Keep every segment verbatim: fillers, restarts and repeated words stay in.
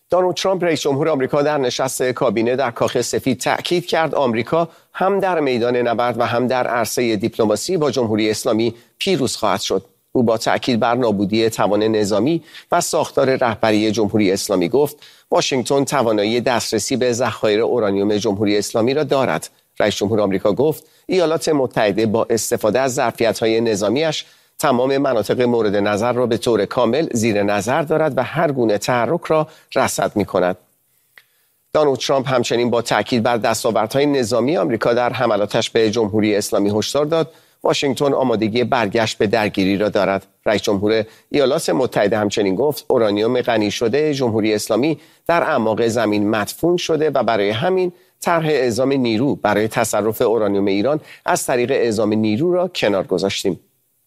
دونالد ترامپ رئیس جمهور آمریکا در نشست کابینه در کاخ سفید تأکید کرد آمریکا هم در میدان نبرد و هم در عرصه دیپلماسی با جمهوری اسلامی پیروز خواهد شد. او با تأکید بر نابودی توان نظامی و ساختار رهبری جمهوری اسلامی گفت واشنگتن توانایی دسترسی به ذخایر اورانیوم جمهوری اسلامی را دارد. رئیس جمهور آمریکا گفت ایالات متحده با استفاده از ظرفیت‌های نظامیش تمام مناطق مورد نظر را به طور کامل زیر نظر دارد و هر گونه تحرک را رصد می‌کند. دونالد ترامپ همچنین با تأکید بر دستاوردهای نظامی آمریکا در حملاتش به جمهوری اسلامی هشدار داد واشنگتن آمادگی برگشت به درگیری را دارد. رئیس جمهور ایالات متحده همچنین گفت اورانیوم غنی شده جمهوری اسلامی در اعماق زمین مدفون شده و برای همین طرح اعزام نیرو برای تصرف اورانیوم ایران از طریق اعزام نیرو را کنار گذاشتیم.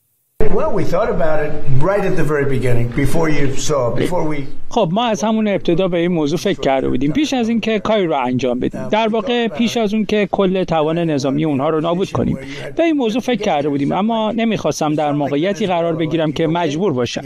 خب ما از همون ابتدا به این موضوع فکر کرده بودیم پیش از اینکه کاری رو انجام بدیم، در واقع پیش از اون که کل توان نظامی اونها رو نابود کنیم به این موضوع فکر کرده بودیم، اما نمیخواستم در موقعیتی قرار بگیرم که مجبور باشم.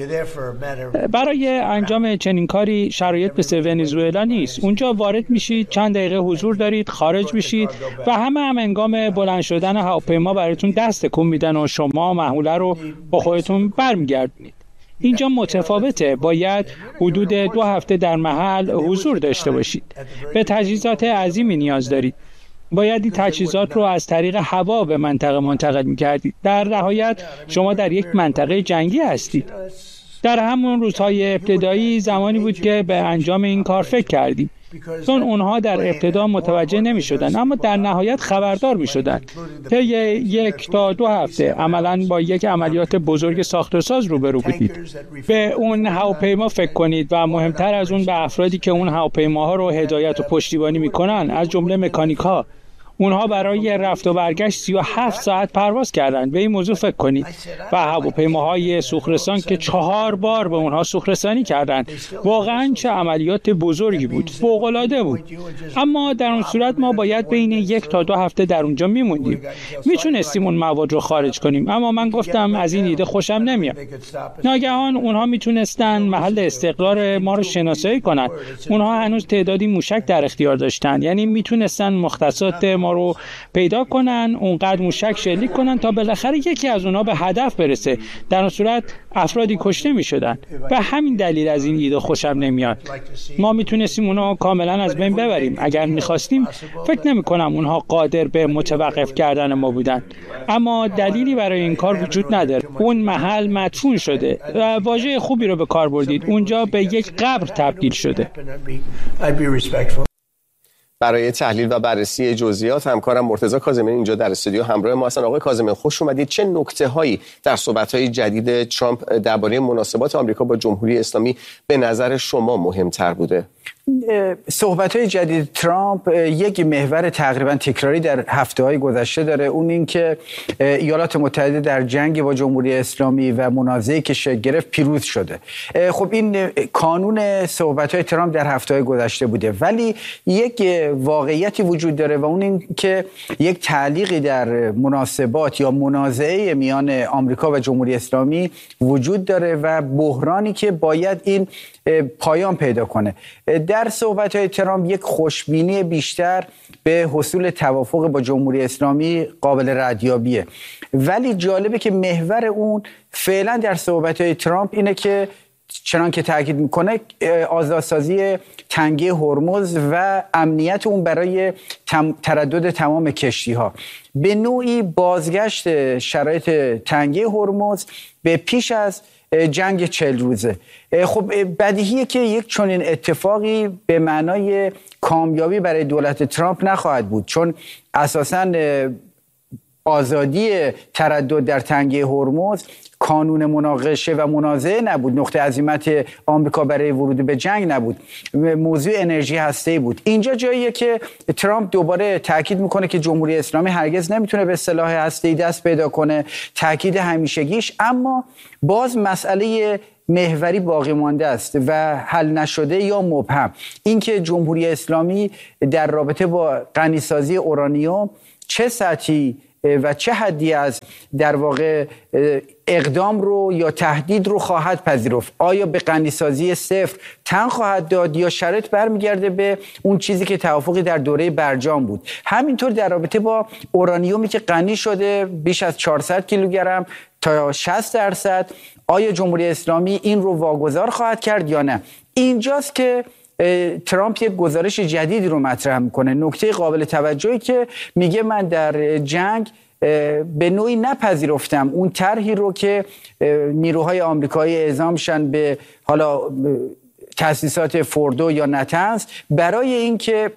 برای انجام چنین کاری شرایط مثل ونزوئلا نیست. اونجا وارد میشید، چند دقیقه حضور دارید، خارج میشید و همه هم هنگام بلند شدن هواپیما براتون دست تکون میدن و شما محموله رو با خودتون برمیگردونید. اینجا متفاوته، باید حدود دو هفته در محل حضور داشته باشید. به تجهیزات عظیمی نیاز دارید. باید این تجهیزات رو از طریق هوا به منطقه منتقل می‌کردید. در نهایت شما در یک منطقه جنگی هستید. در همون روزهای ابتدایی زمانی بود که به انجام این کار فکر کردیم، چون اونها در ابتدا متوجه نمی شدن اما در نهایت خبردار می شدن. طی یک تا دو هفته عملاً با یک عملیات بزرگ ساخت و ساز روبرو بودید. به اون هواپیما فکر کنید و مهمتر از اون به افرادی که اون هواپیماها رو هدایت و پشتیبانی می کنن، از جمله مکانیک‌ها. اونها برای رفت و برگشت سی و هفت ساعت پرواز کردند. به این موضوع فکر کنید. و هواپیماهای سوخت‌رسان که چهار بار به اونها سوخت‌رسانی کردند. واقعاً چه عملیات بزرگی بود. فوق‌العاده بود. اما در اون صورت ما باید بین یک تا دو هفته در اونجا میموندیم. میتونستیم اون مواد رو خارج کنیم، اما من گفتم از این ایده خوشم نمیاد. ناگهان اونها میتونستن محل استقرار ما رو شناسایی کنن. اونها هنوز تعدادی موشک در اختیار داشتن، یعنی میتونستن مختصات ما رو پیدا کنن، اونقدر موشک شلیک کنن تا بالاخره یکی از اونها به هدف برسه. در اون صورت افرادی کشته میشدن. به همین دلیل از این ایده خوشم نمیاد. ما میتونستیم اونها کاملا از بین ببریم. اگر میخواستیم فکر نمی کنم اونها قادر به متوقف کردن ما بودن، اما دلیلی برای این کار وجود نداره. اون محل مدفون شده و واژه خوبی رو به کار بردید. اونجا به یک قبر تبدیل شده. برای تحلیل و بررسی جزئیات همکارم مرتضی کاظمی اینجا در استودیو همراه ما هستن. آقای کاظمی خوش اومدید. چه نکته‌هایی در صحبت‌های جدید ترامپ درباره مناسبات آمریکا با جمهوری اسلامی به نظر شما مهمتر بوده؟ صحبت‌های جدید ترامپ یک محور تقریبا تکراری در هفته‌های گذشته داره، اون این که ایالات متحده در جنگ با جمهوری اسلامی و منازعه‌ای که شکل گرفت پیروز شده. خب این کانون صحبت‌های ترامپ در هفته‌های گذشته بوده، ولی یک واقعیتی وجود داره و اون این که یک تعلیقی در مناسبات یا منازعه میان آمریکا و جمهوری اسلامی وجود داره و بحرانی که باید این پایان پیدا کنه. در صحبت‌های ترامپ یک خوشبینی بیشتر به حصول توافق با جمهوری اسلامی قابل ردیابیه، ولی جالبه که محور اون فعلا در صحبت‌های ترامپ اینه که چنان که تاکید میکنه آزادسازی تنگه هرمز و امنیت اون برای تردد تمام کشتی‌ها، به نوعی بازگشت شرایط تنگه هرمز به پیش از جنگ چهل روزه. خب بدیهیه که یک چنین اتفاقی به معنای کامیابی برای دولت ترامپ نخواهد بود، چون اساساً آزادی تردد در تنگه هرمز کانون مناقشه و منازعه نبود، نقطه عزیمت آمریکا برای ورود به جنگ نبود، موضوع انرژی هسته‌ای بود. اینجا جاییه که ترامپ دوباره تاکید میکنه که جمهوری اسلامی هرگز نمیتونه به سلاح هسته‌ای دست پیدا کنه، تاکید همیشگیش، اما باز مسئله محوری باقی مانده است و حل نشده یا مبهم، اینکه جمهوری اسلامی در رابطه با غنیسازی اورانیوم چه سطحی و چه حدی از در واقع اقدام رو یا تهدید رو خواهد پذیرفت. آیا به غنیسازی صفر تن خواهد داد یا شرط برمیگرده به اون چیزی که توافقی در دوره برجام بود؟ همینطور در رابطه با اورانیومی که غنی شده بیش از چهارصد کیلوگرم تا شصت درصد، آیا جمهوری اسلامی این رو واگذار خواهد کرد یا نه؟ اینجاست که ترامپ یک گزارش جدیدی رو مطرح میکنه. نکته قابل توجهی که میگه من در جنگ به نوعی نپذیرفتم اون طرحی رو که نیروهای آمریکایی اعزام شن به حالا تأسیسات فوردو یا نتنز برای اینکه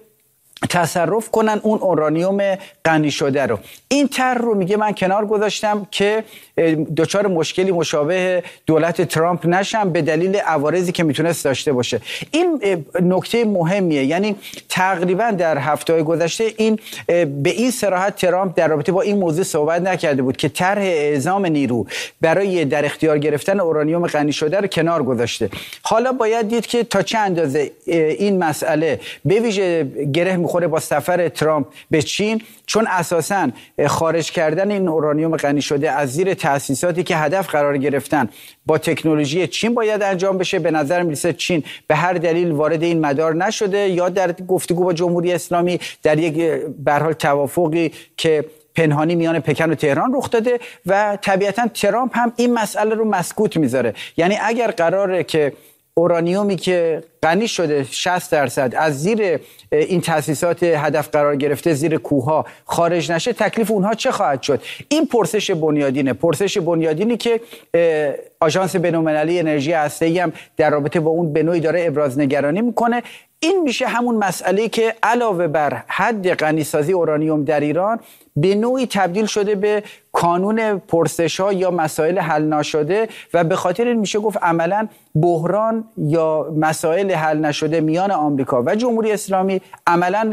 تصرف کنن اون اورانیوم غنی شده رو. این طرح رو میگه من کنار گذاشتم که دچار مشکلی مشابه دولت ترامپ نشم به دلیل عوارضی که میتونست داشته باشه. این نکته مهمیه، یعنی تقریبا در هفته‌های گذشته این به این صراحت ترامپ در رابطه با این موضوع صحبت نکرده بود که طرح اعزام نیرو برای در اختیار گرفتن اورانیوم غنی شده رو کنار گذاشته. حالا باید دید که تا چه اندازه این مسئله به ویژه گره میخوره با سفر ترامپ به چین، چون اساساً خارج کردن این اورانیوم غنی شده از زیر تأسیساتی که هدف قرار گرفتن با تکنولوژی چین باید انجام بشه. به نظر میرسه چین به هر دلیل وارد این مدار نشده یا در گفتگو با جمهوری اسلامی در یک به هر حال توافقی که پنهانی میان پکن و تهران رخ داده و طبیعتاً ترامپ هم این مسئله رو مسکوت میذاره. یعنی اگر قراره که اورانیومی که غنی شده شصت درصد از زیر این تأسیسات هدف قرار گرفته زیر کوهها خارج نشه، تکلیف اونها چه خواهد شد؟ این پرسش بنیادینه، پرسش بنیادینی که آژانس بین‌المللی انرژی هسته‌ای هم در رابطه با اون به نوعی داره ابراز نگرانی میکنه. این میشه همون مسئله که علاوه بر حد غنیسازی اورانیوم در ایران به نوعی تبدیل شده به کانون پرسش‌ها یا مسائل حل نشده و به خاطر این میشه گفت عملاً بحران یا مسائل حل نشده میان آمریکا و جمهوری اسلامی عملاً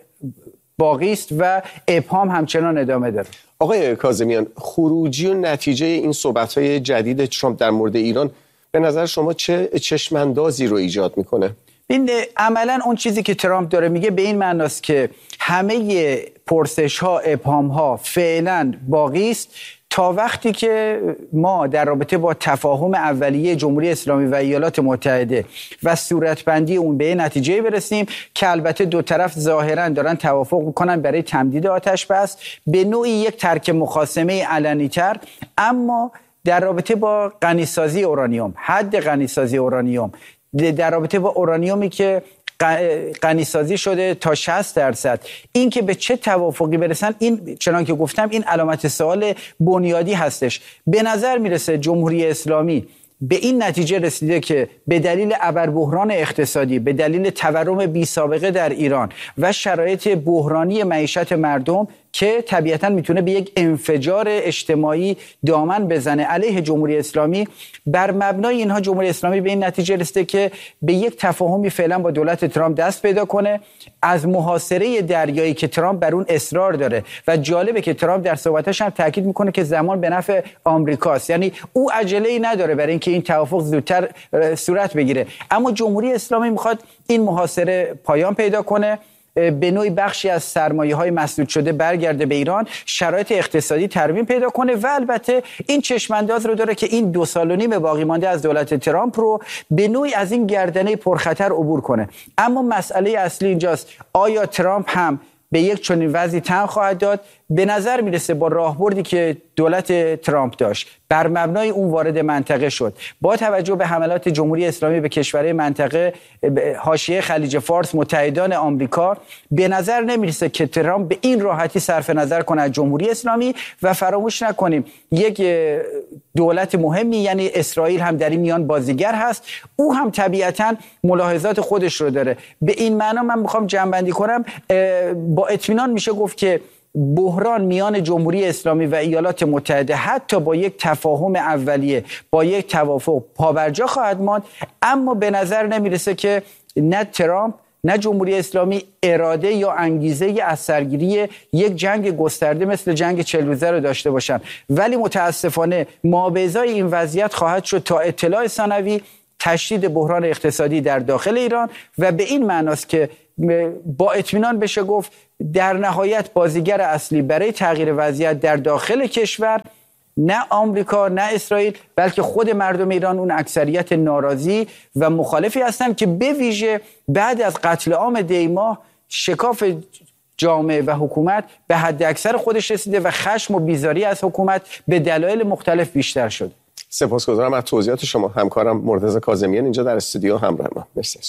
باقی است و ابهام همچنان ادامه داره. آقای کاظمیان، خروجی و نتیجه این صحبت‌های جدید ترامپ در مورد ایران به نظر شما چه چشم‌اندازی رو ایجاد میکنه؟ این عملاً اون چیزی که ترامپ داره میگه به این معناست که همه پرسش‌ها، ابهام‌ها فعلاً باقی است تا وقتی که ما در رابطه با تفاهم اولیه جمهوری اسلامی و ایالات متحده و صورتبندی اون به نتیجه برسیم که البته دو طرف ظاهراً دارن توافق میکنن برای تمدید آتش بس، به نوعی یک ترک مخاصمه علنی‌تر، اما در رابطه با غنیسازی اورانیوم، حد غنیسازی اورانیوم، در رابطه با اورانیومی که غنیسازی شده تا شصت درصد، این که به چه توافقی برسن، این چنان که گفتم این علامت سوال بنیادی هستش. به نظر میرسه جمهوری اسلامی به این نتیجه رسیده که به دلیل ابربحران اقتصادی، به دلیل تورم بی سابقه در ایران و شرایط بحرانی معیشت مردم که طبیعتاً میتونه به یک انفجار اجتماعی دامن بزنه علیه جمهوری اسلامی، بر مبنای اینها جمهوری اسلامی به این نتیجه رسیده که به یک تفاهمی فعلا با دولت ترامپ دست پیدا کنه از محاصره دریایی که ترامپ بر اون اصرار داره. و جالبه که ترامپ در صحبتش هم تاکید میکنه که زمان به نفع آمریکاست، یعنی او عجله‌ای نداره برای اینکه این توافق زودتر صورت بگیره، اما جمهوری اسلامی میخواد این محاصره پایان پیدا کنه، به نوعی بخشی از سرمایه‌های مسدود شده برگرده به ایران، شرایط اقتصادی ترمیم پیدا کنه و البته این چشمانداز رو داره که این دو سال و نیم باقی مانده از دولت ترامپ رو به نوعی از این گردنه پرخطر عبور کنه. اما مسئله اصلی اینجاست، آیا ترامپ هم به یک چنین وضعی تن خواهد داد؟ به نظر میرسه با راهبردی که دولت ترامپ داشت بر مبنای اون وارد منطقه شد، با توجه به حملات جمهوری اسلامی به کشورهای منطقه حاشیه خلیج فارس متحدان آمریکا، به نظر نمیرسه که ترامپ به این راحتی صرف نظر کنه از جمهوری اسلامی. و فراموش نکنیم یک دولت مهمی یعنی اسرائیل هم در این میان بازیگر هست، او هم طبیعتاً ملاحظات خودش رو داره. به این معنا من میخوام جمع‌بندی کنم، با اطمینان میشه گفت که بحران میان جمهوری اسلامی و ایالات متحده حتی با یک تفاهم اولیه، با یک توافق پابرجا خواهد ماند، اما به نظر نمیرسه که نه ترامپ نه جمهوری اسلامی اراده یا انگیزه از سرگیری یک جنگ گسترده مثل جنگ چهل روزه رو داشته باشن. ولی متاسفانه مابعضای این وضعیت خواهد شد تا اطلاع ثانوی تشدید بحران اقتصادی در داخل ایران و به این معناست که با اطمینان بشه گفت در نهایت بازیگر اصلی برای تغییر وضعیت در داخل کشور نه آمریکا نه اسرائیل، بلکه خود مردم ایران، اون اکثریت ناراضی و مخالفی هستند که به ویژه بعد از قتل عام دی ماه شکاف جامعه و حکومت به حد اکثر خودش رسیده و خشم و بیزاری از حکومت به دلایل مختلف بیشتر شده. سپاسگزارم از توضیحات شما. همکارم مرتضی کاظمیان اینجا در استودیو همراه ما. مرسی.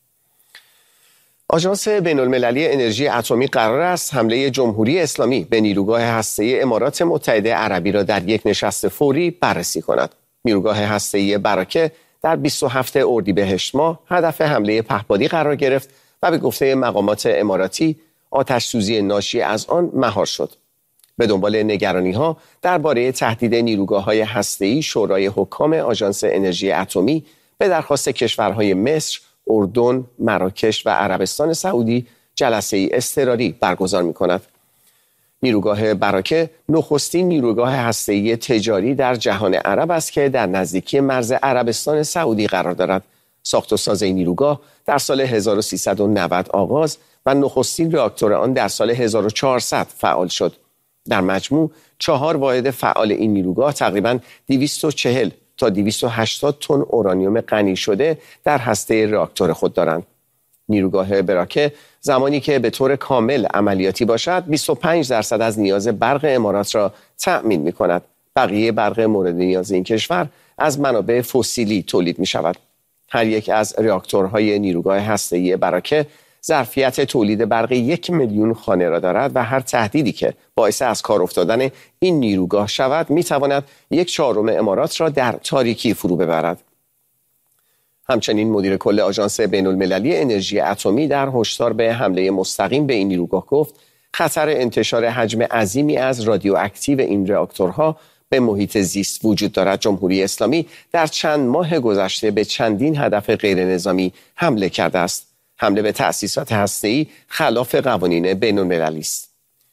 آژانس بین‌المللی انرژی اتمی قرار است حمله جمهوری اسلامی به نیروگاه هسته‌ای امارات متحده عربی را در یک نشست فوری بررسی کند. نیروگاه هسته‌ای براکه در بیست و هفتم اردیبهشت ماه هدف حمله پهپادی قرار گرفت و به گفته مقامات اماراتی آتش‌سوزی ناشی از آن مهار شد. به دنبال نگرانی‌ها درباره تهدید نیروگاه‌های هسته‌ای، شورای حکام آژانس انرژی اتمی به درخواست کشورهای مصر، اردن، مراکش و عربستان سعودی جلسه‌ای اضطراری برگزار می‌کند. نیروگاه براکه نخستین نیروگاه هسته‌ای تجاری در جهان عرب است که در نزدیکی مرز عربستان سعودی قرار دارد. ساخت و ساز این نیروگاه در سال هزار و سیصد و نود آغاز و نخستین راکتور آن در سال هزار و چهارصد فعال شد. در مجموع چهار واحد فعال این نیروگاه تقریباً دویست و چهل تا دویست و هشتاد تن اورانیوم غنی شده در هسته راکتور خود دارند. نیروگاه براکه زمانی که به طور کامل عملیاتی باشد بیست و پنج درصد از نیاز برق امارات را تأمین می کند. بقیه برق مورد نیاز این کشور از منابع فسیلی تولید می شود. هر یک از راکتورهای نیروگاه هسته‌ای براکه ظرفیت تولید برق یک میلیون خانه را دارد و هر تهدیدی که باعث از کار افتادن این نیروگاه شود میتواند یک چهارم امارات را در تاریکی فرو ببرد. همچنین مدیر کل آژانس بین‌المللی انرژی اتمی در هشدار به حمله مستقیم به این نیروگاه گفت خطر انتشار حجم عظیمی از رادیواکتیو این راکتورها به محیط زیست وجود دارد. جمهوری اسلامی در چند ماه گذشته به چندین هدف غیر نظامی حمله کرده است. حمله به تأسیسات هسته‌ای خلاف قوانین بین‌المللی است.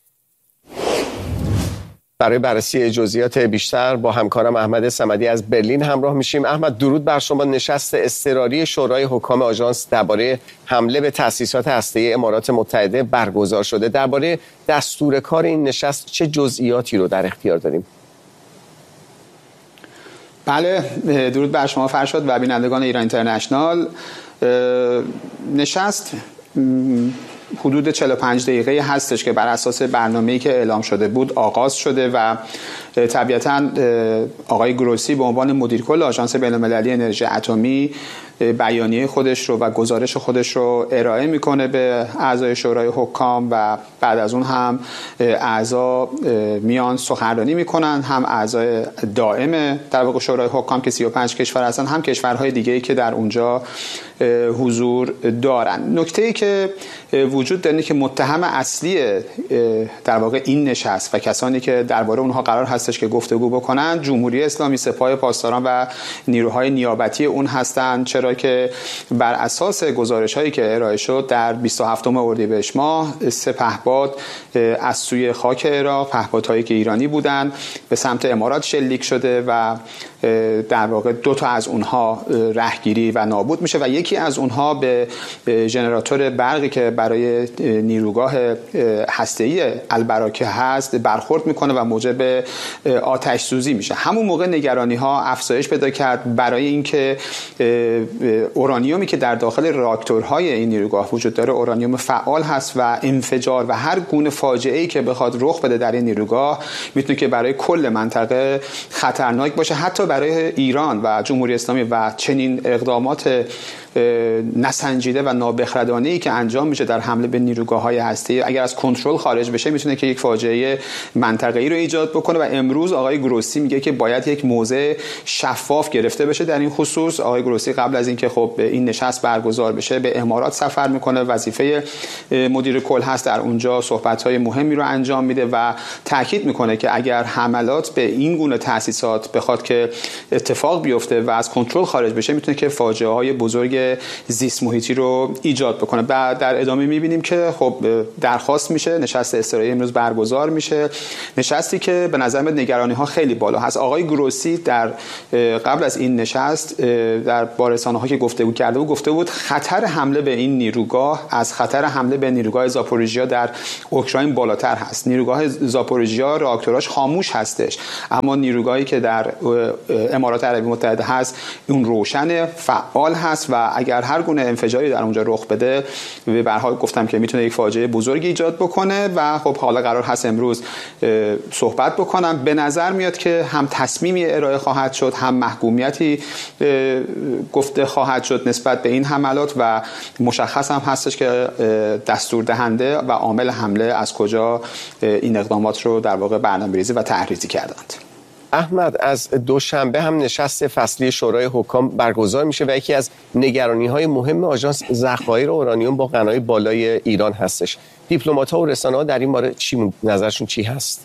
برای بررسی جزئیات بیشتر با همکارم احمد صمدی از برلین همراه میشیم. احمد، درود بر شما. نشست اضطراری شورای حکام آژانس درباره حمله به تأسیسات هسته‌ای امارات متحده برگزار شده. درباره دستور کار این نشست چه جزئیاتی رو در اختیار داریم؟ بله، درود بر شما فرشاد و بینندگان ایران اینترنشنال. نشست حدود چهل و پنج دقیقه هستش که بر اساس برنامه‌ای که اعلام شده بود آغاز شده و طبیعتاً آقای گروسی به عنوان مدیر کل آژانس بین‌المللی انرژی اتمی بیانیه خودش رو و گزارش خودش رو ارائه میکنه به اعضای شورای حکام و بعد از اون هم اعضا میان سخنرانی میکنن، هم اعضای دائم در واقع شورای حکام که سی و پنج کشور هستن، هم کشورهای دیگه‌ای که در اونجا حضور دارن. نکته‌ای که وجود داره که متهم اصلی در واقع این نشست و کسانی که درباره اونها قرار هستش که گفتگو بکنن جمهوری اسلامی، سپاه پاسداران و نیروهای نیابتی اون هستند، چرا که بر اساس گزارش‌هایی که ارائه شد در بیست و هفتم اردیبهشت ماه سه پهپاد از سوی خاک عراق، پهپادهایی که ایرانی بودند، به سمت امارات شلیک شده و در واقع دو تا از اونها رهگیری و نابود میشه و یکی از اونها به ژنراتور برقی که برای نیروگاه هسته‌ای البراکه هست برخورد میکنه و موجب آتش سوزی میشه. همون موقع نگرانی ها افزایش پیدا کرد برای اینکه اورانیومی که در داخل راکتورهای این نیروگاه وجود داره اورانیوم فعال هست و انفجار و هر گونه فاجعه‌ای که بخواد رخ بده در این نیروگاه میتونه که برای کل منطقه خطرناک باشه، حتی برای ایران و جمهوری اسلامی. و چنین اقدامات نسنجیده و نابخردانه‌ای که انجام میشه در حمله به نیروگاه‌های هسته‌ای اگر از کنترل خارج بشه میتونه که یک فاجعه منطقه‌ای رو ایجاد بکنه و امروز آقای گروسی میگه که باید یک موضع شفاف گرفته بشه در این خصوص. آقای گروسی قبل از اینکه خب این نشست برگزار بشه به امارات سفر میکنه، وظیفه مدیر کل هست، در اونجا صحبت‌های مهمی رو انجام میده و تاکید میکنه که اگر حملات به این گونه تأسیسات بخواد که اتفاق بیفته و از کنترل خارج بشه میتونه که فاجعه‌های بزرگ آلودگی زیست محیطی رو ایجاد بکنه. بعد در ادامه می‌بینیم که خب درخواست میشه، نشست استرایی امروز برگزار میشه، نشستی که به نظر میاد نگرانی‌ها خیلی بالا هست. آقای گروسی در قبل از این نشست در با رسانه‌ها که گفتگو کرده بود گفته بود خطر حمله به این نیروگاه از خطر حمله به نیروگاه زاپوریژیا در اوکراین بالاتر هست. نیروگاه زاپوریژیا راکتوراش خاموش هستش، اما نیروگاهی که در امارات عربی متحده هست اون روشن فعال هست و اگر هر گونه انفجاری در اونجا رخ بده به هر حال گفتم که میتونه یک فاجعه بزرگی ایجاد بکنه و خب حالا قرار هست امروز صحبت بکنم. به نظر میاد که هم تصمیمی ارائه خواهد شد، هم محکومیتی گفته خواهد شد نسبت به این حملات و مشخص هم هستش که دستور دهنده و عامل حمله از کجا این اقدامات رو در واقع برنامه‌ریزی و تحریزی کردند. احمد، از دوشنبه هم نشست فصلی شورای حکام برگزار میشه و یکی از نگرانی‌های مهم آژانس ذخایر اورانیوم با غنای بالای ایران هستش. دیپلمات‌ها و رسانه‌ها در این باره چی نظرشون چی هست؟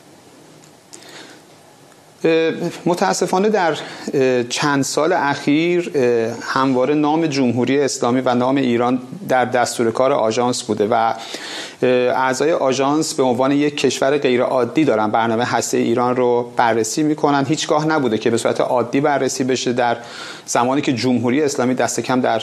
متاسفانه در چند سال اخیر همواره نام جمهوری اسلامی و نام ایران در دستور کار آژانس بوده و اعضای آژانس به عنوان یک کشور غیر عادی دارن برنامه هسته ایران رو بررسی میکنن. هیچگاه نبوده که به صورت عادی بررسی بشه در زمانی که جمهوری اسلامی دست کم در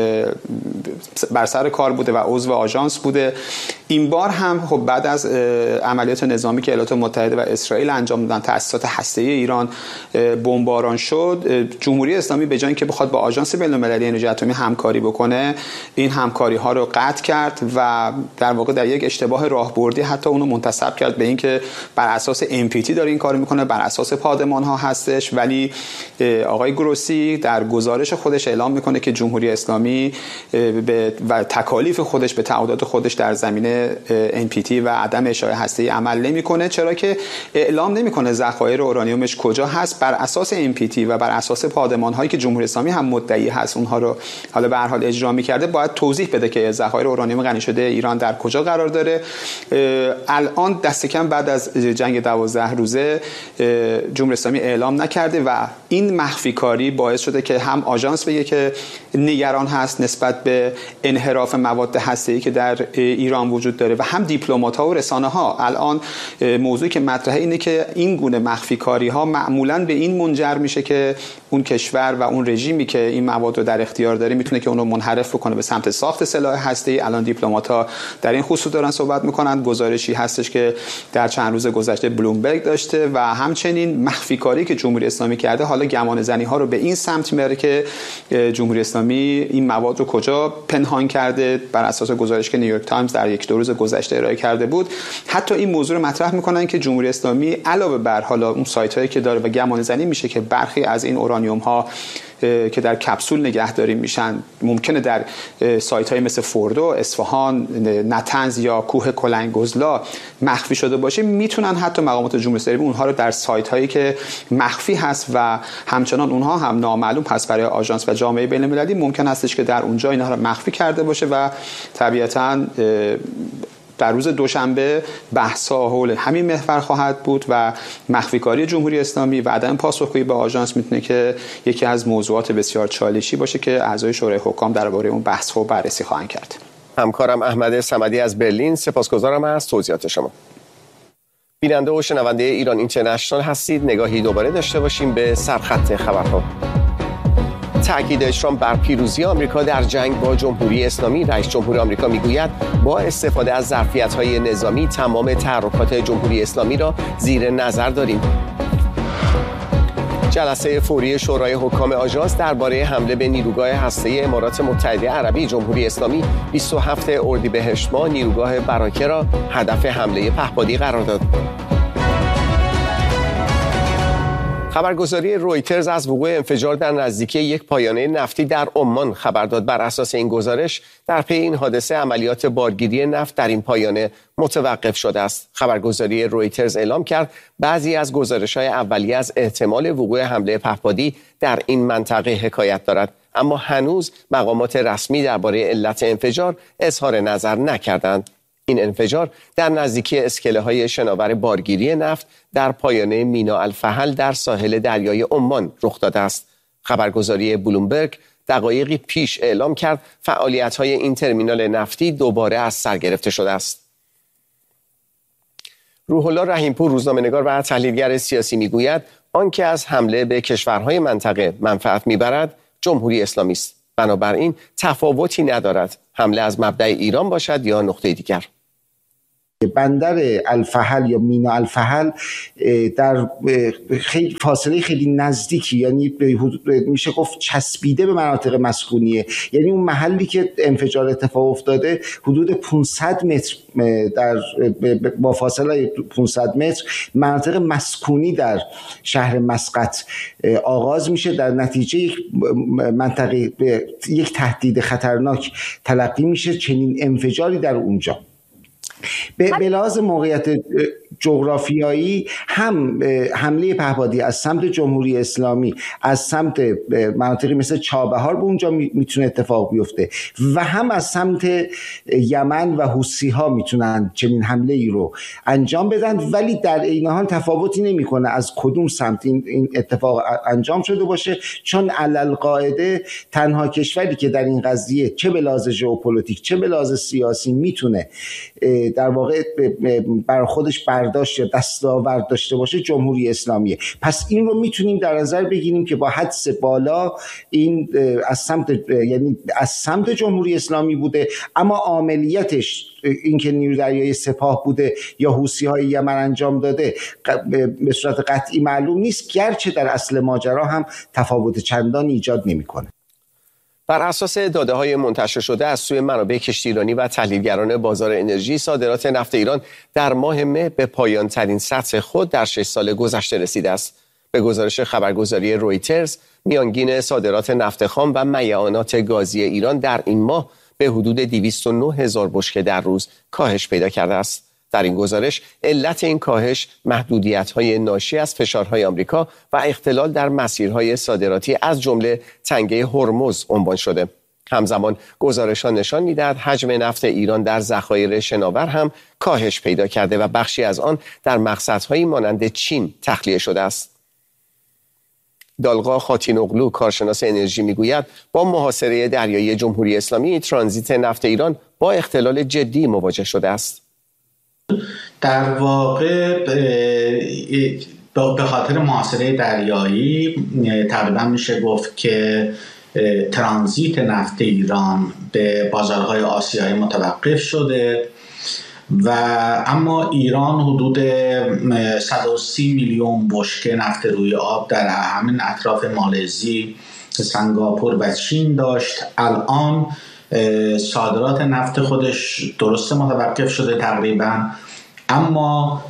بر سر کار بوده و عضو آژانس بوده. این بار هم خب بعد از عملیات نظامی که ایالات متحده و اسرائیل انجام دادن تأسیسات هسته‌ای ایران بمباران شد، جمهوری اسلامی به جای اینکه بخواد با آژانس بین‌المللی انرژی اتمی همکاری بکنه این همکاری ها رو قطع کرد و در واقع در یک اشتباه راهبردی حتی اونو منتسب کرد به اینکه بر اساس ام پی تی داره این کارو میکنه، بر اساس پادمان ها هستش. ولی آقای گروسی در گزارش خودش اعلام میکنه که جمهوری اسلامی به و تکالیف خودش به تعهدات خودش در زمینه ام پی تی و عدم اشاعه هسته‌ای عمل نمیکنه، چرا که اعلام نمیکنه ذخایر اورانیومش کجا هست. بر اساس ام پی تی و بر اساس پادمان هایی که جمهوری اسلامی هم مدعی هست اونها رو حالا به هر حال اجرا میکرده باید توضیح بده که ذخایر اورانیوم غنی شده ایران در کجا قرار داره. الان دست کم بعد از جنگ دوازده روزه جمهوری اسلامی اعلام نکرده و این مخفی کاری باعث شده که هم آژانس بگه که نگران هست نسبت به انحراف مواد هسته‌ای که در ایران وجود داره و هم دیپلمات‌ها و رسانه‌ها. الان موضوعی که مطرحه اینه که این گونه مخفی کاری‌ها معمولاً به این منجر میشه که اون کشور و اون رژیمی که این مواد رو در اختیار داره میتونه که اون رو منحرف بکنه به سمت ساخت سلاح هسته‌ای. الان دیپلمات‌ها در این خصوص دارن صحبت میکنن. گزارشی هستش که در چند روز گذشته بلومبرگ داشته و همچنین مخفی کاری که جمهوری اسلامی کرده حالا گمان زنی ها رو به این سمت میبره که جمهوری اسلامی این مواد رو کجا پنهان کرده. بر اساس گزارش که نیویورک تایمز در یک دو روز گذشته ارائه کرده بود حتی این موضوع رو مطرح میکنن که جمهوری اسلامی علاوه بر حالا اون سایت هایی که داره و گمان زنی میشه که برخی از این اورانیوم ها که در کپسول نگهداری میشن ممکنه در سایت های مثل فوردو، اصفهان، نتنز یا کوه کلنگوزلا مخفی شده باشه، میتونن حتی مقامات جمهوری اسلامی اونها رو در سایت هایی که مخفی هست و همچنان اونها هم نامعلوم هست برای آژانس و جامعه بین المللی ممکن هستش که در اونجا اینها رو مخفی کرده باشه و طبیعتاً در روز دوشنبه بحث‌ها حول همین محور خواهد بود و مخفیکاری جمهوری اسلامی و عدم پاسخگویی به آژانس میتونه که یکی از موضوعات بسیار چالشی باشه که اعضای شورای حکام درباره اون بحث‌ها و بررسی خواهند کرد. همکارم احمد صمدی از برلین، سپاسگزارم از توضیحات شما. بیننده و شنونده ایران اینترنشنال هستید. نگاهی دوباره داشته باشیم به سرخط خبرها. تأکید ترامپ بر پیروزی آمریکا در جنگ با جمهوری اسلامی. رئیس جمهور آمریکا میگوید با استفاده از ظرفیت‌های نظامی تمام تحرکات جمهوری اسلامی را زیر نظر داریم. جلسه فوری شورای حکام آژانس درباره حمله به نیروگاه هسته‌ای امارات متحده عربی. جمهوری اسلامی بیست و هفتم اردیبهشت ماه نیروگاه براکه را هدف حمله پهپادی قرار داد. خبرگزاری رویترز از وقوع انفجار در نزدیکی یک پایانه نفتی در عمان خبر داد. بر اساس این گزارش در پی این حادثه عملیات بارگیری نفت در این پایانه متوقف شده است. خبرگزاری رویترز اعلام کرد بعضی از گزارش‌های اولیه از احتمال وقوع حمله پهپادی در این منطقه حکایت دارد، اما هنوز مقامات رسمی درباره علت انفجار اظهار نظر نکردند. این انفجار در نزدیکی اسکله‌های شناور بارگیری نفت در پایانه مینا الفحل در ساحل دریای عمان رخ داده است. خبرگزاری بلومبرگ دقایقی پیش اعلام کرد فعالیت‌های این ترمینال نفتی دوباره از سر گرفته شده است. روح الله رحیمپور روزنامه‌نگار و تحلیلگر سیاسی میگوید آنکه از حمله به کشورهای منطقه منفعت میبرد جمهوری اسلامی است. بنابراین تفاوتی ندارد حمله از مبدأ ایران باشد یا نقطه دیگر. بندر الفحل یا مینا الفحل در خیلی فاصله خیلی نزدیکی، یعنی میشه گفت چسبیده به مناطق مسکونیه، یعنی اون محلی که انفجار اتفاق افتاده حدود پانصد متر در با فاصله پانصد متر مناطق مسکونی در شهر مسقط آغاز میشه. در نتیجه یک منطقه یک تهدید خطرناک تلقی میشه چنین انفجاری در اونجا. به لحاظ موقعیت جغرافیایی هم حمله پهپادی از سمت جمهوری اسلامی از سمت مناطقی مثل چابهار به اونجا میتونه اتفاق بیفته و هم از سمت یمن و حوثی ها میتونن چنین حمله ای رو انجام بدن، ولی در عین حال تفاوتی نمیکنه از کدوم سمت این اتفاق انجام شده باشه، چون علالقاعده تنها کشوری که در این قضیه چه به لحاظ ژئوپلیتیک چه به لحاظ سیاسی میتونه در واقع بر خودش برداشت یا دستاورد داشته باشه جمهوری اسلامیه. پس این رو میتونیم در نظر بگیریم که با حدس بالا این از سمت یعنی از سمت جمهوری اسلامی بوده، اما عملیاتش این که نیروی دریایی سپاه بوده یا حوثی‌های یمن انجام داده به صورت قطعی معلوم نیست، گرچه در اصل ماجرا هم تفاوت چندانی ایجاد نمی‌کنه. بر اساس داده‌های منتشر شده از سوی منابع کشتیرانی و تحلیلگران بازار انرژی، صادرات نفت ایران در ماه مه به پایان‌ترین سطح خود در شش سال گذشته رسیده است. به گزارش خبرگزاری رویترز، میانگین صادرات نفت خام و میعانات گازی ایران در این ماه به حدود دویست و نه هزار بشکه در روز کاهش پیدا کرده است. در این گزارش علت این کاهش محدودیت‌های ناشی از فشارهای آمریکا و اختلال در مسیرهای صادراتی از جمله تنگه هرمز عنوان شده. همزمان گزارش‌ها نشان می‌دهد حجم نفت ایران در ذخایر شناور هم کاهش پیدا کرده و بخشی از آن در مقصدهایی مانند چین تخلیه شده است. دالغا خاتینوغلو کارشناس انرژی میگوید با محاصره دریایی جمهوری اسلامی ترانزیت نفت ایران با اختلال جدی مواجه شده است. در واقع به خاطر محاصره دریایی تقریبا میشه گفت که ترانزیت نفت ایران به بازارهای آسیایی متوقف شده و اما ایران حدود صد و سی میلیون بشکه نفت روی آب در همین اطراف مالزی، سنگاپور و چین داشت. الان صادرات نفت خودش درسته متوقف شده تقریبا، اما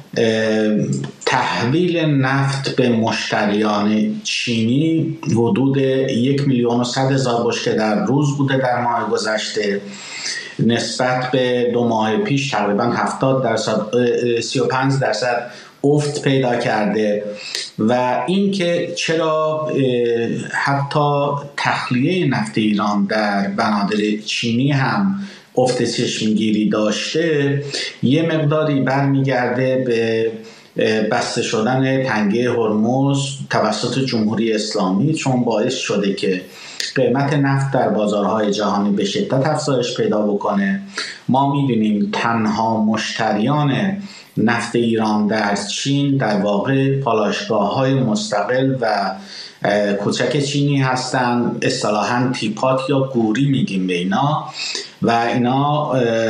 تحویل نفت به مشتریان چینی حدود یک میلیون و صد هزار بشکه در روز بوده در ماه گذشته، نسبت به دو ماه پیش تقریبا هفتاد درصد سی و پنج درصد افت پیدا کرده. و اینکه چرا حتی تخلیه نفت ایران در بنادر چینی هم افت چشمگیری داشته، یه مقداری برمیگرده به بسته شدن تنگه هرمز توسط جمهوری اسلامی، چون باعث شده که قیمت نفت در بازارهای جهانی به شدت افزایش پیدا بکنه. ما می‌بینیم تنها مشتریان نفت ایران در چین در واقع پالایشگاه‌های مستقل و کوچک چینی هستند، اصطلاحاً تیپات یا گوری میگیم به اینا، و اینا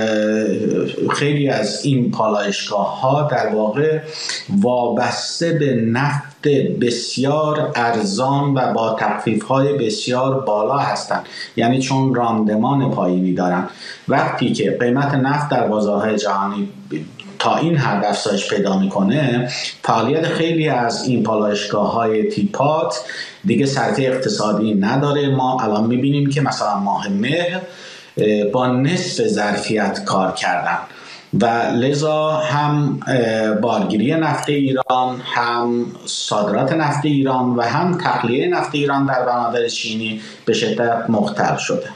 خیلی از این پالایشگاه‌ها در واقع وابسته به نفت بسیار ارزان و با تخفیف‌های بسیار بالا هستند، یعنی چون راندمان پایینی دارن. وقتی که قیمت نفت در بازارهای جهانی تا این حد افزایش پیدا میکنه، فعالیت خیلی از این پالایشگاه‌های تیپات دیگه سرطه اقتصادی نداره. ما الان میبینیم که مثلا ماه مهر با نصف ظرفیت کار کردن و لذا هم بارگیری نفت ایران، هم صادرات نفت ایران و هم تخلیه نفت ایران در بنادر چینی به شدت مختل شده.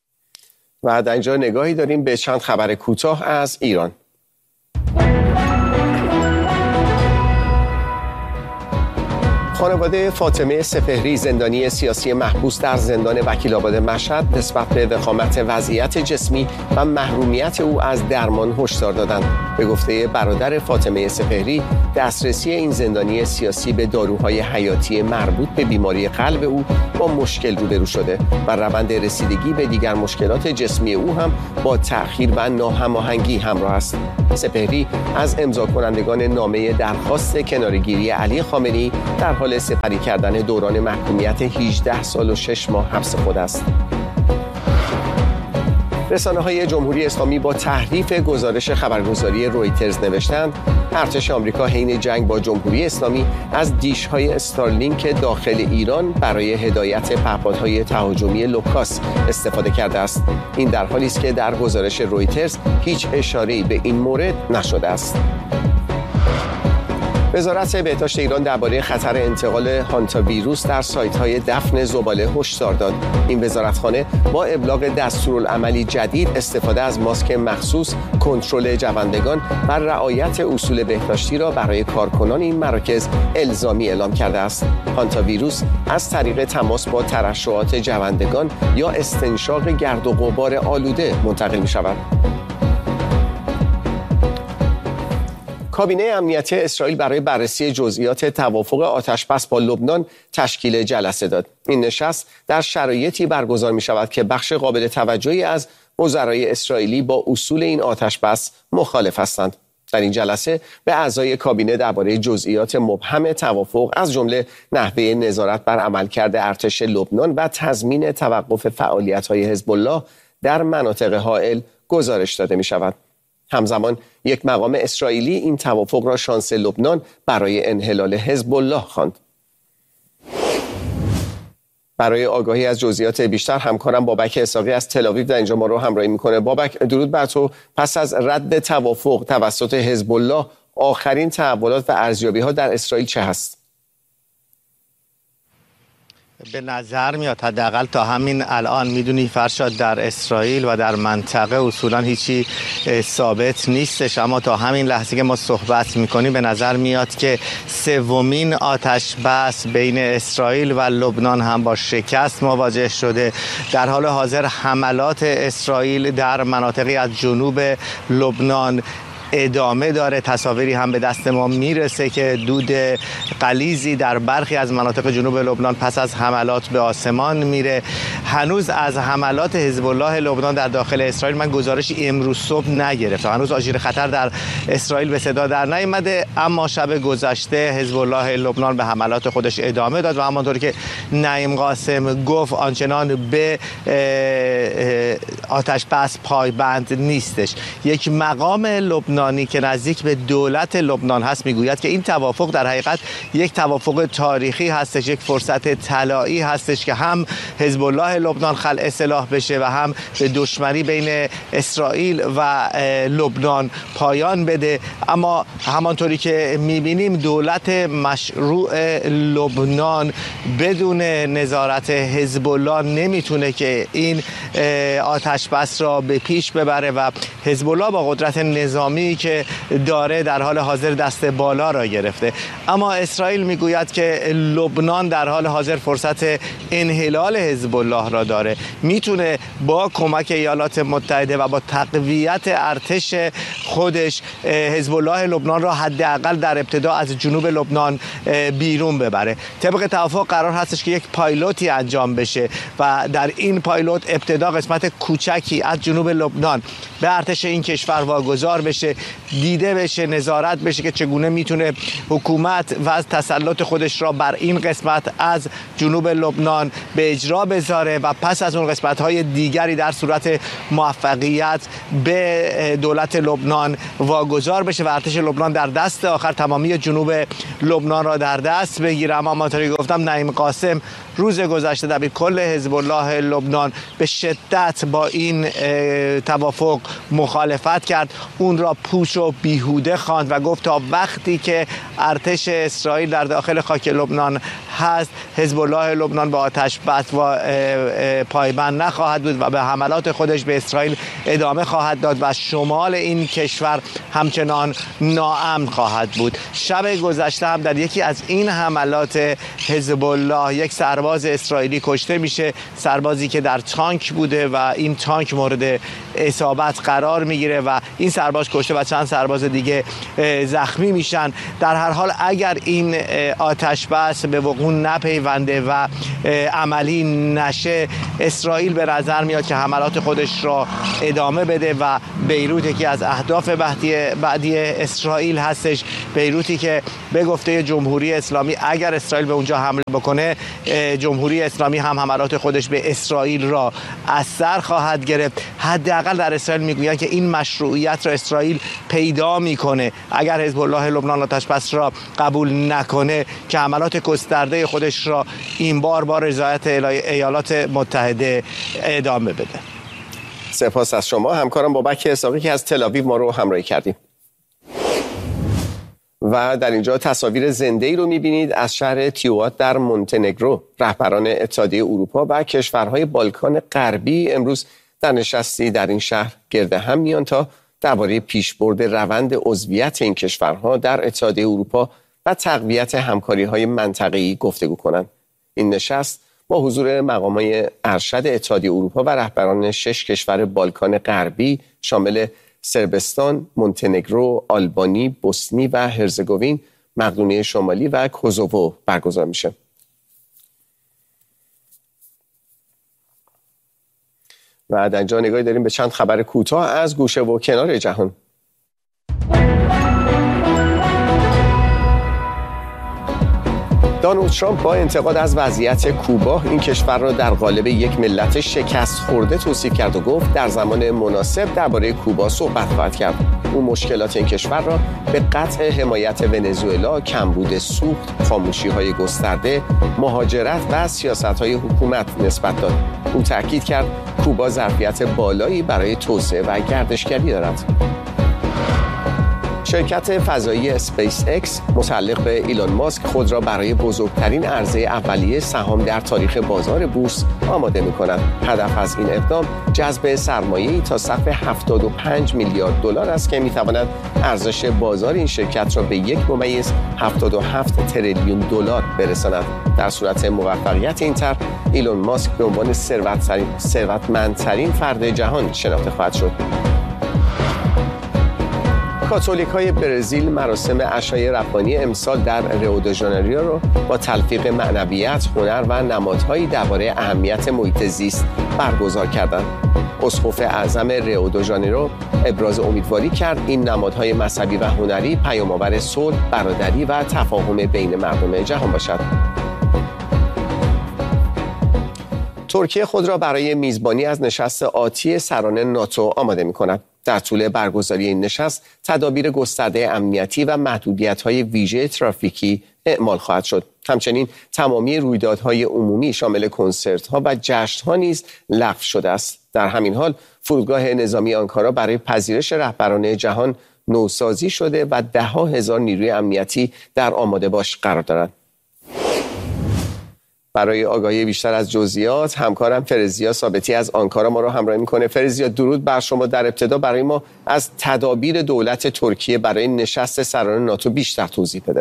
و در اینجا نگاهی داریم به چند خبر کوتاه از ایران. خانواده فاطمه سپهری زندانی سیاسی محبوس در زندان وکیل‌آباد مشهد نسبت به وخامت وضعیت جسمی و محرومیت او از درمان هشدار دادند. به گفته برادر فاطمه سپهری، دسترسی این زندانی سیاسی به داروهای حیاتی مربوط به بیماری قلب او با مشکل روبرو شده و روند رسیدگی به دیگر مشکلات جسمی او هم با تأخیر و ناهماهنگی همراه است. سپهری از امضا کنندگان نامه درخواست کناره‌گیری علی خامنه‌ای در حال سپری کردن دوران محکومیت هجده سال و شش ماه حبس خود است. رسانه‌های جمهوری اسلامی با تحریف گزارش خبرگزاری رویترز نوشتند ارتش آمریکا حین جنگ با جمهوری اسلامی از دیش‌های استارلینک داخل ایران برای هدایت پهپادهای تهاجمی لوکاس استفاده کرده است. این در حالی است که در گزارش رویترز هیچ اشاره‌ای به این مورد نشده است. وزارت بهداشت ایران درباره خطر انتقال هانتا ویروس در سایت‌های دفن زباله هشدار داد. این وزارتخانه با ابلاغ دستورالعملی جدید، استفاده از ماسک مخصوص، کنترل جوندگان و رعایت اصول بهداشتی را برای کارکنان این مراکز الزامی اعلام کرده است. هانتا ویروس از طریق تماس با ترشحات جوندگان یا استنشاق گرد و غبار آلوده منتقل می‌شود. کابینه امنیتی اسرائیل برای بررسی جزئیات توافق آتشبس با لبنان تشکیل جلسه داد. این نشست در شرایطی برگزار می شود که بخش قابل توجهی از وزرای اسرائیلی با اصول این آتشبس مخالف هستند. در این جلسه به اعضای کابینه درباره جزئیات مبهم توافق از جمله نحوه نظارت بر عملکرد ارتش لبنان و تضمین توقف فعالیت‌های حزب الله در مناطق حائل گزارش داده می شود. همزمان یک مقام اسرائیلی این توافق را شانس لبنان برای انحلال حزب الله خواند. برای آگاهی از جزئیات بیشتر همکارم بابک اسحاقی از تل‌آویو در اینجا ما رو همراهی میکنه. بابک، درود بر تو. پس از رد توافق توسط حزب الله، آخرین تحولات و ارزیابی‌ها در اسرائیل چه هست؟ به نظر میاد حداقل تا همین الان، میدونی فرشاد، در اسرائیل و در منطقه اصولا هیچی ثابت نیستش، اما تا همین لحظه که ما صحبت میکنیم به نظر میاد که سومین آتش بس بین اسرائیل و لبنان هم با شکست مواجه شده. در حال حاضر حملات اسرائیل در مناطقی از جنوب لبنان ادامه داره. تصاویری هم به دست ما میرسه که دود غلیظی در برخی از مناطق جنوب لبنان پس از حملات به آسمان میره. هنوز از حملات حزب الله لبنان در داخل اسرائیل من گزارشی امروز صبح نگرفتم. هنوز آژیر خطر در اسرائیل به صدا در نیامده، اما شب گذشته حزب الله لبنان به حملات خودش ادامه داد و همانطوری که نعیم قاسم گفت آنچنان به آتش بس پایبند نیستش. یک مقام لبنان که نزدیک به دولت لبنان هست میگوید که این توافق در حقیقت یک توافق تاریخی هستش، یک فرصت طلایی هستش که هم حزب الله لبنان خلع سلاح بشه و هم به دشمنی بین اسرائیل و لبنان پایان بده. اما همانطوری که میبینیم دولت مشروع لبنان بدون نظارت حزب الله نمیتونه که این آتش بس را به پیش ببره و حزب الله با قدرت نظامی که داره در حال حاضر دست بالا را گرفته. اما اسرائیل میگوید که لبنان در حال حاضر فرصت انحلال حزب الله را داره، میتونه با کمک ایالات متحده و با تقویت ارتش خودش حزب الله لبنان را حداقل در ابتدا از جنوب لبنان بیرون ببره. طبق توافق قرار هستش که یک پایلوتی انجام بشه و در این پایلوت ابتدا قسمت کوچکی از جنوب لبنان به ارتش این کشور واگذار بشه، دیده بشه، نظارت بشه که چگونه میتونه حکومت و از تسلط خودش را بر این قسمت از جنوب لبنان به اجرا بذاره و پس از اون قسمت‌های دیگری در صورت موفقیت به دولت لبنان واگذار بشه و ارتش لبنان در دست آخر تمامی جنوب لبنان را در دست بگیره. اما همونطوری گفتم نعیم قاسم روز گذشته دبیر کل حزب الله لبنان به شدت با این توافق مخالفت کرد، اون را پوچ و بیهوده خواند و گفت تا وقتی که ارتش اسرائیل در داخل خاک لبنان هست، حزب الله لبنان با آتش بس و پایبند نخواهد بود و به حملات خودش به اسرائیل ادامه خواهد داد و شمال این کشور همچنان ناامن خواهد بود. شب گذشته هم در یکی از این حملات حزب الله یک سرباز اسرائیلی کشته میشه، سربازی که در تانک بوده و این تانک مورد اصابت قرار میگیره و این سرباز کشته و چند سرباز دیگه زخمی میشن. در هر حال اگر این آتش بس به وقوع نپیونده و عملی نشه، اسرائیل به نظر میاد که حملات خودش را ادامه بده و بیروت یکی از اهداف بعدی اسرائیل هستش. بیروتی که به گفته جمهوری اسلامی اگر اسرائیل به اونجا حمله بکنه، جمهوری اسلامی هم حملات خودش به اسرائیل را از سر خواهد گرفت. حداقل در اسرائیل میگویند که این مشروعیت را اسرائیل پیدا میکنه اگر حزب الله لبنان آتش بس را قبول نکنه که حملات گسترده خودش را این بار با رضایت ایالات متحده ادامه بده. سپاس از شما همکارم بابک اسحاقی که از تل آویو ما رو همراهی کردیم. و در اینجا تصاویر زنده‌ای رو می‌بینید از شهر تیوات در مونتنگرو. رهبران اتحادیه اروپا و کشورهای بالکان غربی امروز در نشستی در این شهر گرد هم میان تا درباره پیشبرد روند عضویت این کشورها در اتحادیه اروپا و تقویت همکاری‌های منطقه‌ای گفتگو کنند. این نشست با حضور مقام‌های ارشد اتحادیه اروپا و رهبران شش کشور بالکان غربی شامل سربستان، مونتنگرو، آلبانی، بوسنی و هرزگوین، مقدونیه شمالی و کوزوو برگزار میشه. و در اینجا نگاهی داریم به چند خبر کوتاه از گوشه و کنار جهان. دونالد ترامپ با انتقاد از وضعیت کوبا این کشور را در قالب یک ملت شکست خورده توصیف کرد و گفت در زمان مناسب درباره کوبا صحبت خواهد کرد. او مشکلات این کشور را به قطع حمایت ونزوئلا، کمبود سوخت، خاموشی‌های گسترده، مهاجرت و سیاست‌های حکومت نسبت داد. او تاکید کرد کوبا ظرفیت بالایی برای توسعه و گردشگری دارد. شرکت فضایی اسپیس اکس متعلق به ایلان ماسک خود را برای بزرگترین عرضه اولیه سهام در تاریخ بازار بورس آماده می‌کند. هدف از این اقدام جذب سرمایه‌ای تا سقف هفتاد و پنج میلیارد دلار است که می‌تواند ارزش بازار این شرکت را به یک ممیز هفتاد و هفت تریلیون دلار برساند. در صورت موفقیت این طرح، ایلان ماسک به عنوان ثروتمندترین فرد جهان شناخته خواهد شد. کاتولیک های برزیل مراسم عشای ربانی امسال در ریو د ژانیرو را با تلفیق معنویت، هنر و نمادهایی درباره اهمیت محیط زیست برگزار کردند. اسقف اعظم ریو د ژانیرو ابراز امیدواری کرد این نمادهای مذهبی و هنری پیام‌آور صلح، برادری و تفاهم بین مردم جهان باشد. ترکیه خود را برای میزبانی از نشست آتی سران ناتو آماده می‌کند. در طول برگزاری این نشست تدابیر گسترده امنیتی و محدودیت‌های ویژه ترافیکی اعمال خواهد شد. همچنین تمامی رویدادهای عمومی شامل کنسرت‌ها و جشن‌ها نیز لغو شده است. در همین حال فرودگاه نظامی آنکارا برای پذیرش رهبران جهان نوسازی شده و ده‌ها هزار نیروی امنیتی در آماده باش قرار دارند. برای آگاهی بیشتر از جزئیات همکارم فرزیا ثابتی از آنکارا ما را همراهی میکنه. فرزیا درود بر شما. در ابتدا برای ما از تدابیر دولت ترکیه برای نشست سران ناتو بیشتر توضیح بده.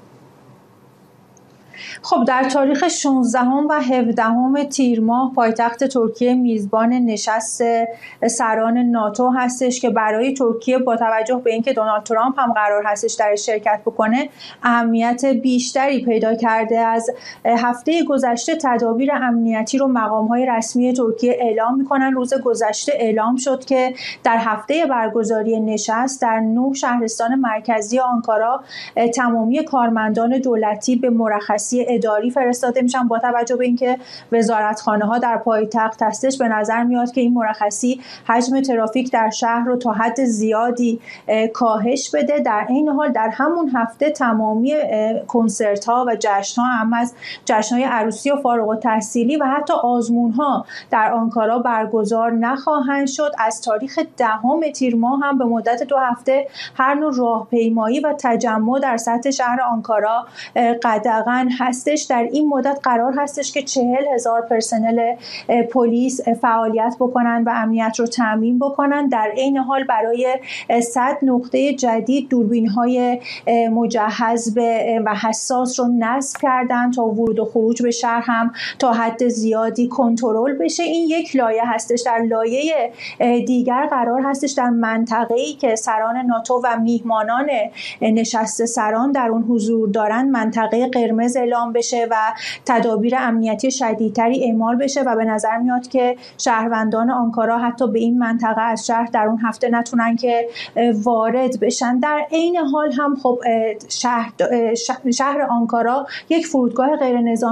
خب در تاریخ شانزدهم و هفدهم تیر ماه پایتخت ترکیه میزبان نشست سران ناتو هستش که برای ترکیه با توجه به اینکه دونالد ترامپ هم قرار هستش در شرکت بکنه اهمیت بیشتری پیدا کرده. از هفته گذشته تدابیر امنیتی رو مقام‌های رسمی ترکیه اعلام می‌کنن. روز گذشته اعلام شد که در هفته برگزاری نشست در نه شهرستان مرکزی آنکارا تمامی کارمندان دولتی به مرخصی مرخصی اداری فرستاده میشن. با توجه به اینکه وزارتخانه ها در پایتخت هستش، به نظر میاد که این مرخصی حجم ترافیک در شهر رو تا حد زیادی کاهش بده. در این حال در همون هفته تمامی کنسرت ها و جشن ها، هم از جشن های عروسی و فارغ التحصیلی و حتی آزمون ها در آنکارا برگزار نخواهند شد. از تاریخ دهم تیر ماه هم به مدت دو هفته هر نوع راهپیمایی و تجمع در سطح شهر آنکارا قدغن هستش. در این مدت قرار هستش که چهل هزار پرسنل پلیس فعالیت بکنن و امنیت رو تامین بکنن. در این حال برای صد نقطه جدید دوربین‌های مجهز به و حساس رو نصب کردن تا ورود و خروج به شهر هم تا حد زیادی کنترل بشه. این یک لایه هستش. در لایه دیگر قرار هستش در منطقه‌ای که سران ناتو و میهمانان نشست سران در اون حضور دارن منطقه قرمز اعلام بشه و تدابیر امنیتی شدیدتری اعمال بشه و به نظر میاد که شهروندان آنکارا حتی به این منطقه از شهر در اون هفته نتونن که وارد بشن. در عین حال هم خب شهر شهر آنکارا یک فرودگاه غیر نظامی